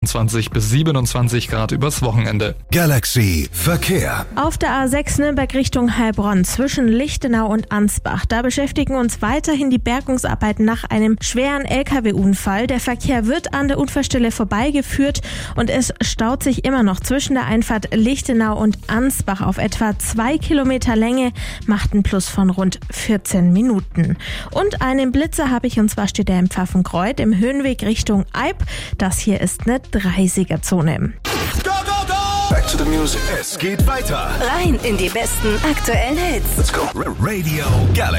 25 bis 27 Grad übers Wochenende. Galaxy Verkehr. Auf der A6 Nürnberg Richtung Heilbronn zwischen Lichtenau und Ansbach. Da beschäftigen uns weiterhin die Bergungsarbeiten nach einem schweren LKW-Unfall. Der Verkehr wird an der Unfallstelle vorbeigeführt und es staut sich immer noch zwischen der Einfahrt Lichtenau und Ansbach auf etwa 2 Kilometer Länge, macht einen Plus von rund 14 Minuten. Und einen Blitzer habe ich, und zwar steht er im Pfaffenkreuth im Höhenweg Richtung Eib. Das hier ist eine 30er-Zone. Go, go, go! Back to the music. Es geht weiter. Rein in die besten aktuellen Hits. Let's go. Radio Galaxy.